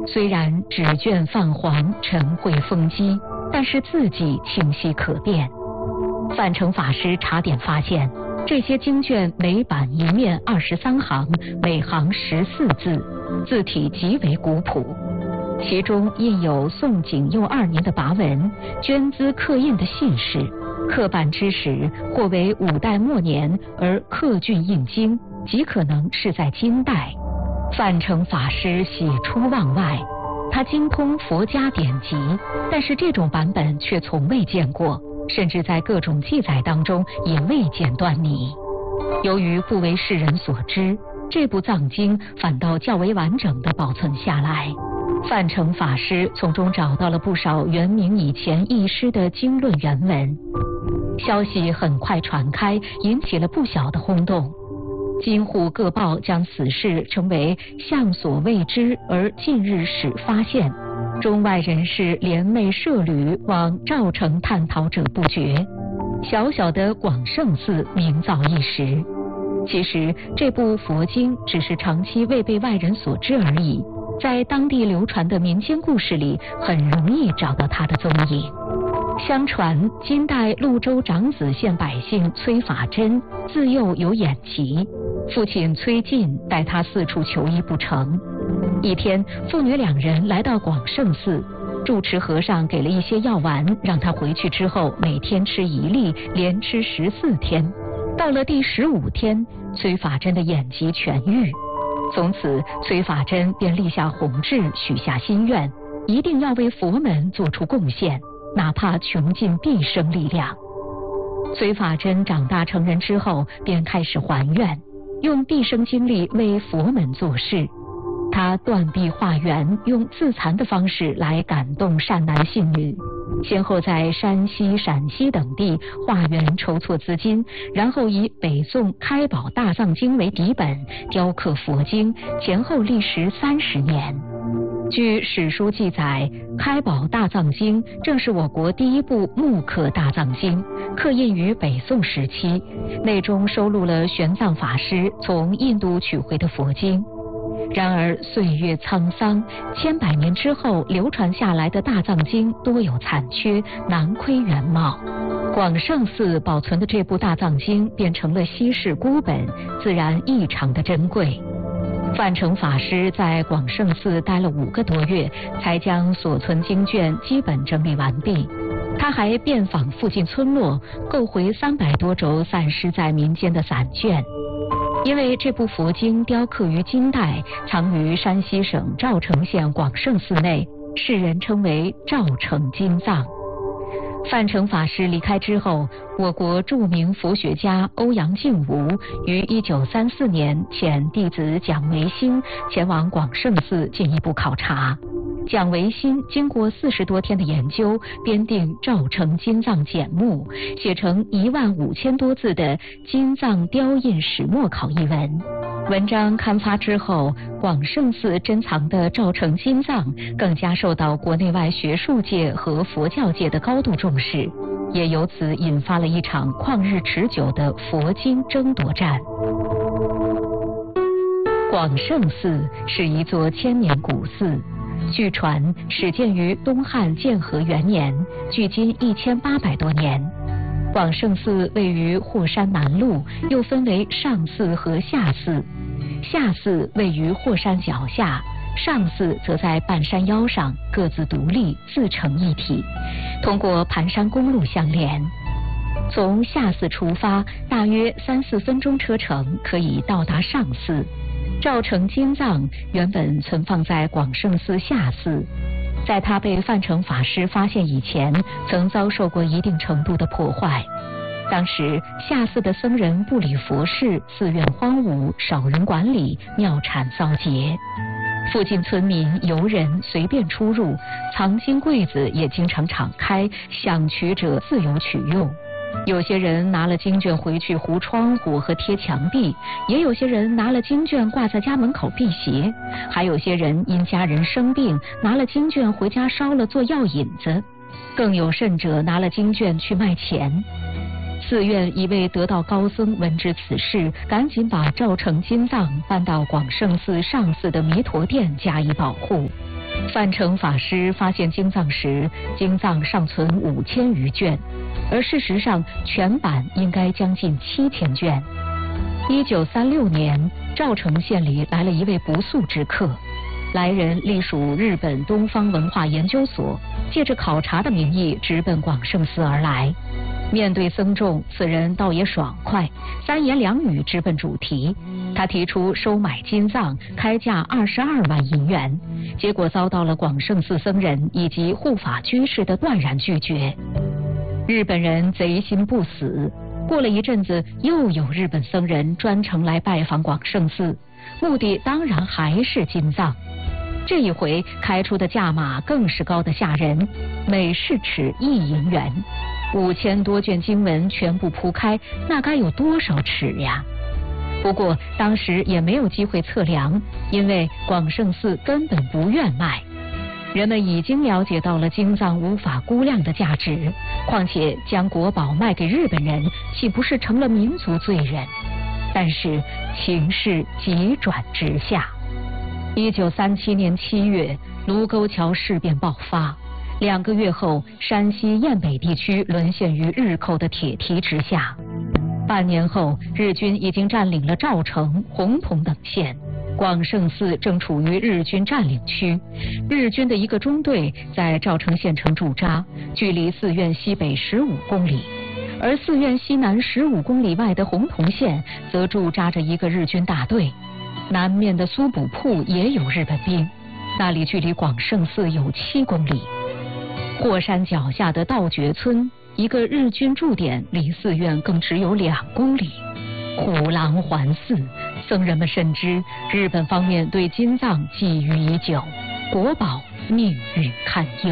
虽然纸卷泛黄，尘秽风积，但是字迹清晰可辨。范成法师查点发现，这些经卷每版一面23行，每行14字，字体极为古朴。其中印有宋景佑2年的跋文，捐资刻印的信士，刻版之时或为5代末年，而刻郡印经，极可能是在金代。范成法师喜出望外，他精通佛家典籍，但是这种版本却从未见过，甚至在各种记载当中也未见端倪。由于不为世人所知，这部藏经反倒较为完整地保存下来。范成法师从中找到了不少元明以前译师的经论原文，消息很快传开，引起了不小的轰动。京沪各报将此事称为向所未知，而近日始发现，中外人士联袂涉旅往赵城探讨者不绝。小小的广胜寺名噪一时。其实这部佛经只是长期未被外人所知而已，在当地流传的民间故事里很容易找到它的踪影。相传金代潞州长子县百姓崔法珍自幼有眼疾，父亲崔进带他四处求医不成。一天，父女2人来到广胜寺，住持和尚给了一些药丸，让他回去之后每天吃1粒，连吃14天。到了第15天，崔法珍的眼疾痊愈。从此，崔法珍便立下宏志，许下心愿，一定要为佛门做出贡献，哪怕穷尽毕生力量。崔法珍长大成人之后，便开始还愿，用毕生精力为佛门做事。他断臂化缘，用自残的方式来感动善男信女，先后在山西、陕西等地化缘筹措资金，然后以北宋开宝大藏经为底本，雕刻佛经，前后历时30年。据史书记载，开宝大藏经正是我国第一部木刻大藏经，刻印于北宋时期，内中收录了玄奘法师从印度取回的佛经。然而岁月沧桑，千百年之后流传下来的大藏经多有残缺，难窥原貌。广胜寺保存的这部大藏经变成了稀世孤本，自然异常的珍贵。范成法师在广胜寺待了5个多月，才将所存经卷基本整理完毕。他还遍访附近村落，购回300多轴散失在民间的散卷。因为这部佛经雕刻于金代，藏于山西省赵城县广胜寺内，世人称为赵城金藏。范成法师离开之后，我国著名佛学家欧阳靖吾于1934年遣弟子蒋维新前往广胜寺进一步考察。蒋维新经过40多天的研究，编定《赵城金藏简目》，写成15000多字的《金藏雕印始末考》一文。文章刊发之后，广胜寺珍藏的赵城金藏更加受到国内外学术界和佛教界的高度重视，也由此引发了一场旷日持久的佛经争夺战。广胜寺是一座1000年古寺，据传始建于东汉建和元年，距今1800多年。广胜寺位于霍山南麓，又分为上寺和下寺。下寺位于霍山脚下，上寺则在半山腰上，各自独立，自成一体，通过盘山公路相连。从下寺出发，大约3-4分钟车程可以到达上寺。赵城金藏原本存放在广胜寺下寺，在它被范成法师发现以前，曾遭受过一定程度的破坏。当时下寺的僧人不理佛事，寺院荒芜，少人管理，庙产遭劫。附近村民游人随便出入，藏经柜子也经常敞开，想取者自由取用。有些人拿了经卷回去糊窗户和贴墙壁，也有些人拿了经卷挂在家门口辟邪，还有些人因家人生病，拿了经卷回家烧了做药引子，更有甚者拿了经卷去卖钱。寺院一位得道高僧闻知此事，赶紧把赵城金藏搬到广胜寺上寺的弥陀殿加以保护。 范成法师发现经藏时，经藏尚存5000余卷，而事实上全版应该将近7000卷。1936年，赵城县里来了一位不速之客，来人隶属日本东方文化研究所，借着考察的名义直奔广胜寺而来。面对僧众，此人倒也爽快，三言两语直奔主题。他提出收买金藏，开价22万银元，结果遭到了广胜寺僧人以及护法居士的断然拒绝。日本人贼心不死，过了一阵子，又有日本僧人专程来拜访广胜寺，目的当然还是金藏。这一回开出的价码更是高得吓人，每市尺1银元，5000多卷经文全部铺开，那该有多少尺呀？不过当时也没有机会测量，因为广胜寺根本不愿卖。人们已经了解到了经藏无法估量的价值，况且将国宝卖给日本人，岂不是成了民族罪人？但是情势急转直下。1937年7月，卢沟桥事变爆发，2个月后，山西雁北地区沦陷于日寇的铁蹄之下。半年后，日军已经占领了赵城、洪洞等县，广胜寺正处于日军占领区。日军的一个中队在赵城县城驻扎，距离寺院西北15公里，而寺院西南15公里外的洪洞县则驻扎着一个日军大队。南面的苏卜铺也有日本兵，那里距离广胜寺有7公里。霍山脚下的道觉村，一个日军驻点，离寺院更只有2公里。虎狼环寺，僧人们深知日本方面对金藏觊觎已久，国宝命运堪忧。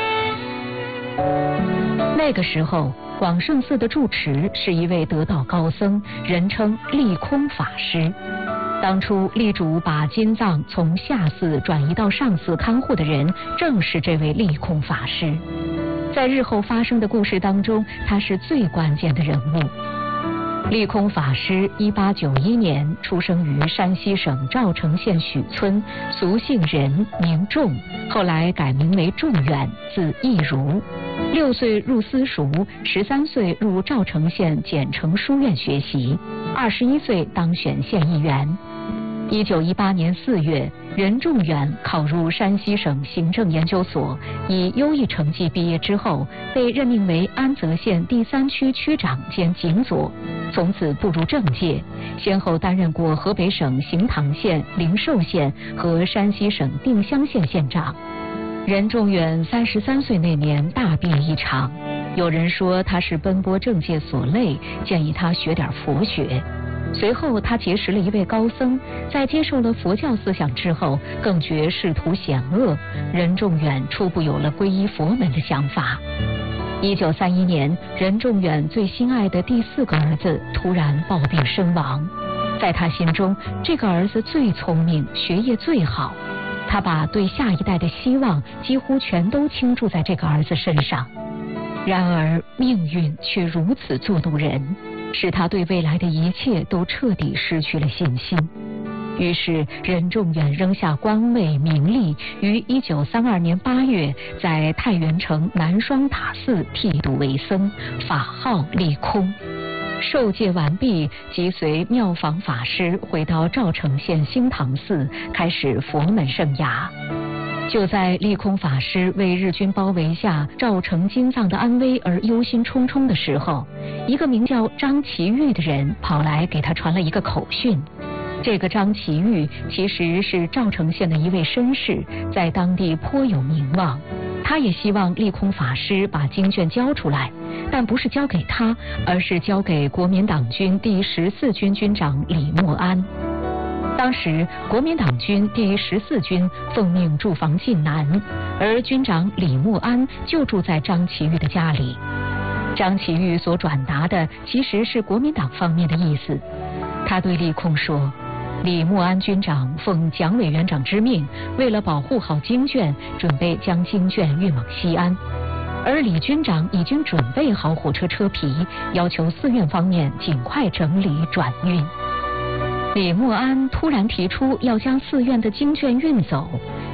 那个时候，广胜寺的住持是一位得道高僧，人称利空法师。当初力主把金藏从下寺转移到上寺看护的人，正是这位利空法师。在日后发生的故事当中，他是最关键的人物。利空法师1891年出生于山西省赵城县许村，俗姓任，名仲，后来改名为仲远，字义如。6岁入私塾，13岁入赵城县简城书院学习，21岁当选县议员。1918年4月，任仲远考入山西省行政研究所，以优异成绩毕业之后，被任命为安泽县第3区区长兼警佐，从此步入政界，先后担任过河北省行唐县、灵寿县和山西省定襄县县长。任仲远33岁那年大病一场，有人说他是奔波政界所累，建议他学点佛学。随后他结识了一位高僧，在接受了佛教思想之后，更觉仕途险恶，任仲远初步有了皈依佛门的想法。1931年，任仲远最心爱的第4个儿子突然暴病身亡，在他心中，这个儿子最聪明，学业最好，他把对下一代的希望几乎全都倾注在这个儿子身上。然而命运却如此作弄人，使他对未来的一切都彻底失去了信心。于是任仲远扔下官位名利，于1932年8月在太原城南双塔寺剃度为僧，法号利空。受戒完毕，即随妙法法师回到赵城县兴唐寺，开始佛门生涯。就在利空法师为日军包围下赵城金藏的安危而忧心忡忡的时候，一个名叫张其玉的人跑来给他传了一个口讯。这个张其玉其实是赵城县的一位绅士，在当地颇有名望。他也希望利空法师把经卷交出来，但不是交给他，而是交给国民党军第14军军长李默安。当时国民党军第14军奉命驻防晋南，而军长李默安就住在张其玉的家里。张其玉所转达的其实是国民党方面的意思。他对利空说，李默安军长奉蒋委员长之命，为了保护好经卷，准备将经卷运往西安，而李军长已经准备好火车车皮，要求寺院方面尽快整理转运。李默安突然提出要将寺院的经卷运走，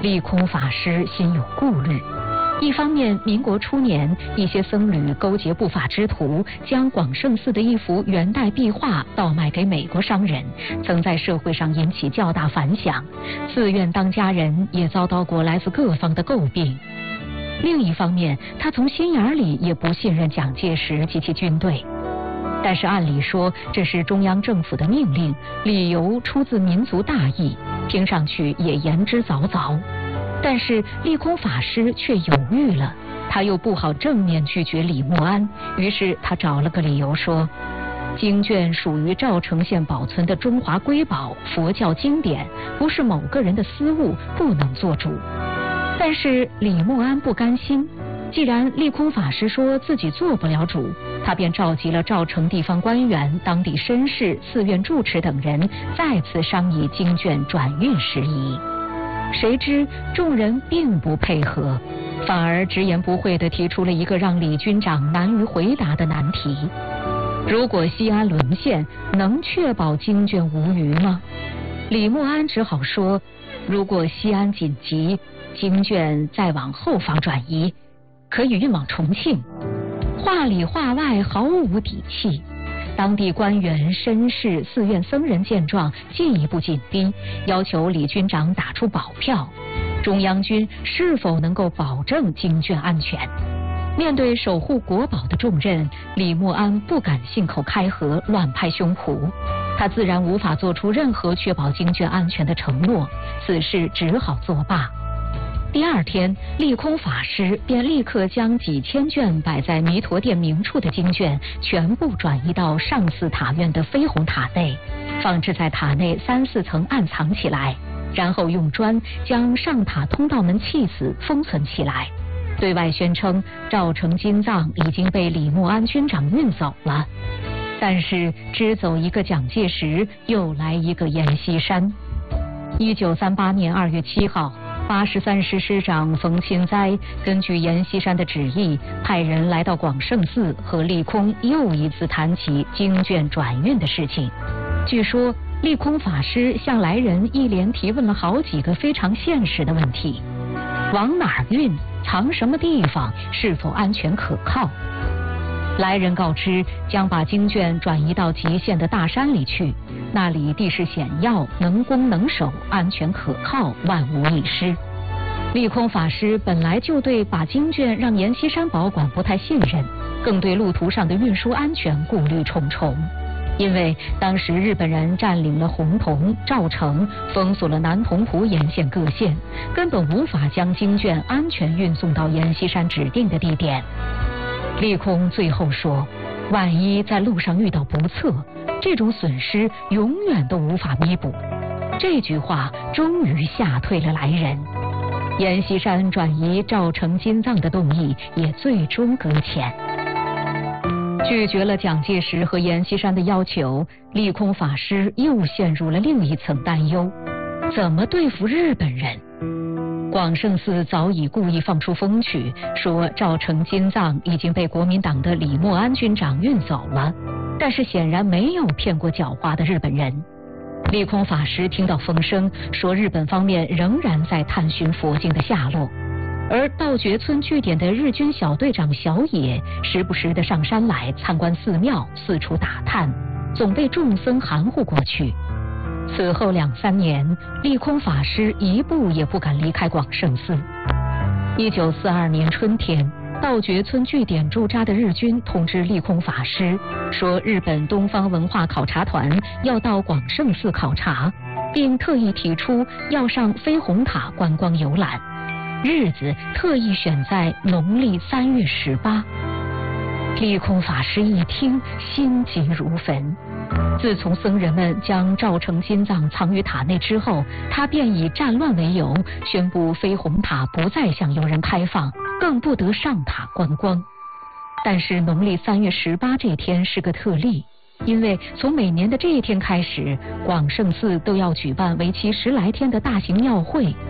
利空法师心有顾虑。一方面，民国初年，一些僧侣勾结不法之徒，将广胜寺的一幅元代壁画倒卖给美国商人，曾在社会上引起较大反响。寺院当家人也遭到过来自各方的诟病。另一方面，他从心眼里也不信任蒋介石及其军队。但是按理说，这是中央政府的命令，理由出自民族大义，听上去也言之凿凿。但是利空法师却犹豫了，他又不好正面拒绝李默安，于是他找了个理由说，经卷属于赵城县保存的中华瑰宝佛教经典，不是某个人的私物，不能做主。但是李默安不甘心，既然利空法师说自己做不了主，他便召集了赵城地方官员、当地绅士、寺院住持等人，再次商议经卷转运事宜。谁知众人并不配合，反而直言不讳地提出了一个让李军长难于回答的难题：如果西安沦陷，能确保经卷无虞吗？李默安只好说，如果西安紧急，经卷再往后方转移，可以运往重庆。话里话外毫无底气。当地官员、绅士、寺院僧人见状，进一步紧逼，要求李军长打出保票，中央军是否能够保证经卷安全。面对守护国宝的重任，李默安不敢信口开河、乱拍胸脯，他自然无法做出任何确保经卷安全的承诺，此事只好作罢。第二天，利空法师便立刻将几千卷摆在弥陀殿明处的经卷全部转移到上寺塔院的飞虹塔内，放置在塔内3、4层暗藏起来，然后用砖将上塔通道门砌死封存起来，对外宣称赵城金藏已经被李默安军长运走了。但是支走一个蒋介石，又来一个阎锡山。1938年2月7号，83师师长冯钦哉根据阎锡山的旨意，派人来到广胜寺，和利空又一次谈起经卷转运的事情。据说利空法师向来人一连提问了好几个非常现实的问题：往哪儿运？藏什么地方？是否安全可靠？来人告知，将把经卷转移到极县的大山里去，那里地势险要，能攻能守，安全可靠，万无一失。利空法师本来就对把经卷让阎锡山保管不太信任，更对路途上的运输安全顾虑重重。因为当时日本人占领了洪洞、赵城，封锁了南同湖沿线各县，根本无法将经卷安全运送到阎锡山指定的地点。利空最后说，万一在路上遇到不测，这种损失永远都无法弥补。这句话终于吓退了来人，阎锡山转移赵城金藏的动议也最终搁浅。拒绝了蒋介石和阎锡山的要求，利空法师又陷入了另一层担忧：怎么对付日本人？广胜寺早已故意放出风曲，说赵城金藏已经被国民党的李默安军长运走了，但是显然没有骗过狡猾的日本人。利空法师听到风声，说日本方面仍然在探寻佛经的下落，而道觉村据点的日军小队长小野时不时地上山来参观寺庙，四处打探，总被众僧含糊过去。此后2、3年，利空法师一步也不敢离开广胜寺。1942年春天，道觉村据点驻扎的日军通知利空法师，说日本东方文化考察团要到广胜寺考察，并特意提出要上飞虹塔观光游览，日子特意选在农历3月18。利空法师一听，心急如焚。自从僧人们将赵城金藏藏于塔内之后，他便以战乱为由，宣布飞虹塔不再向游人开放，更不得上塔观光。但是农历3月18这天是个特例，因为从每年的这一天开始，广胜寺都要举办为期10来天的大型庙会。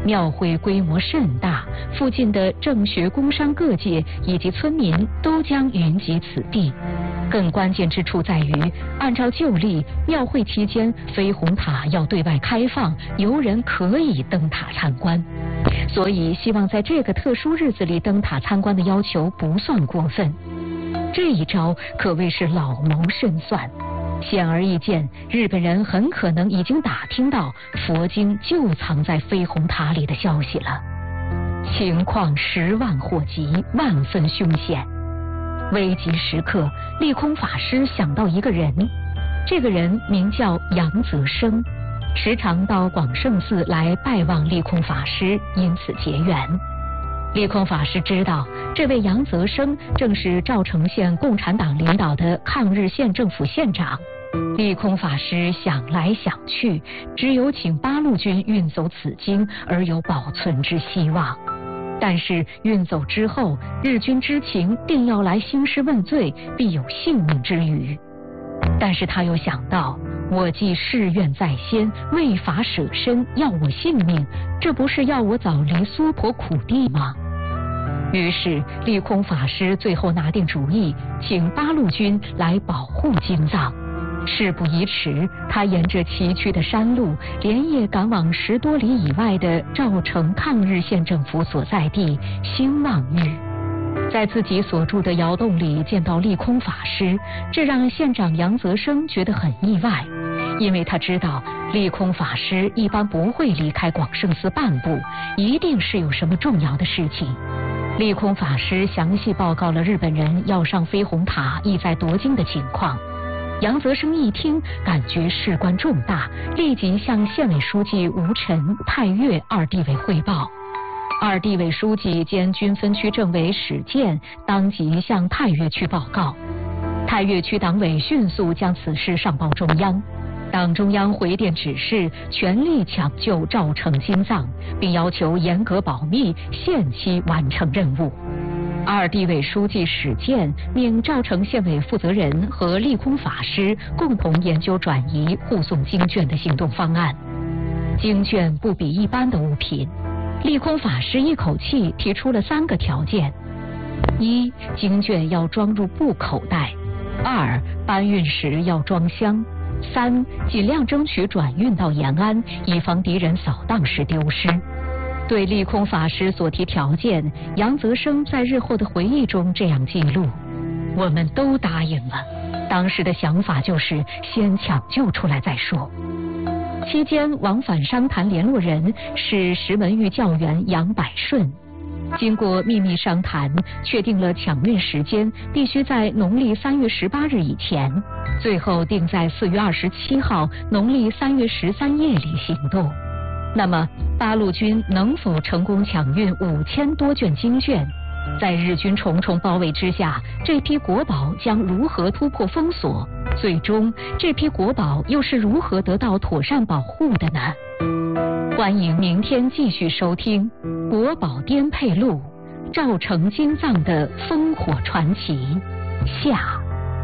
庙会规模甚大，附近的政学工商各界以及村民都将云集此地。更关键之处在于，按照旧例，庙会期间飞虹塔要对外开放，游人可以登塔参观。所以希望在这个特殊日子里登塔参观的要求不算过分。这一招可谓是老谋深算。显而易见，日本人很可能已经打听到佛经就藏在飞虹塔里的消息了。情况10万火急，万分凶险。危急时刻，利空法师想到一个人，这个人名叫杨泽生，时常到广胜寺来拜望利空法师，因此结缘。利空法师知道这位杨泽生正是赵城县共产党领导的抗日县政府县长。利空法师想来想去，只有请八路军运走此经而有保存之希望。但是运走之后，日军知情定要来兴师问罪，必有性命之虞。但是他又想到，我既誓愿在先，为法舍身，要我性命，这不是要我早离娑婆苦地吗？于是利空法师最后拿定主意，请八路军来保护经藏。事不宜迟，他沿着崎岖的山路，连夜赶往10多里以外的赵城抗日县政府所在地兴旺峪。在自己所住的窑洞里见到利空法师，这让县长杨泽生觉得很意外，因为他知道利空法师一般不会离开广胜寺半步，一定是有什么重要的事情。利空法师详细报告了日本人要上飞虹塔意在夺经的情况。杨泽生一听，感觉事关重大，立即向县委书记吴晨、太岳二地委汇报。二地委书记兼军分区政委史建当即向太岳区报告。太岳区党委迅速将此事上报中央，党中央回电指示全力抢救赵城经藏，并要求严格保密，限期完成任务。二地委书记史建命赵城县委负责人和利空法师共同研究转移护送经卷的行动方案。经卷不比一般的物品，利空法师一口气提出了3个条件：一、经卷要装入布口袋；二、搬运时要装箱；三、尽量争取转运到延安，以防敌人扫荡时丢失。对利空法师所提条件，杨泽生在日后的回忆中这样记录：我们都答应了，当时的想法就是先抢救出来再说。期间往返商谈联络人是石门峪教员杨百顺。经过秘密商谈，确定了抢运时间必须在农历3月18日以前，最后定在4月27号农历3月13夜里行动。那么八路军能否成功抢运5000多卷经卷？在日军重重包围之下，这批国宝将如何突破封锁？最终这批国宝又是如何得到妥善保护的呢？欢迎明天继续收听《国宝颠沛录》赵城经藏的烽火传奇下。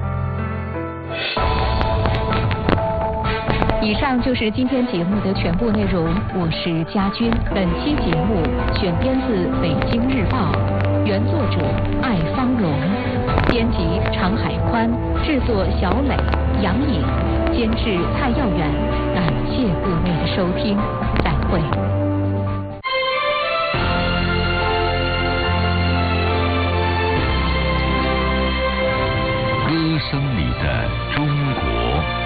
以上就是今天节目的全部内容，我是佳君。本期节目选编自《北京日报》，原作者艾芳荣，编辑常海宽，制作小磊、杨颖，监制蔡耀远。感谢各位的收听，再会。